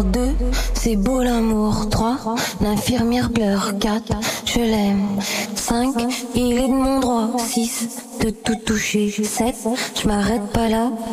pleure. 2, c'est beau l'amour. 3, l'infirmière pleure. 4, je l'aime. 5, il est de mon droit. 6, de tout toucher. 7, je m'arrête pas là.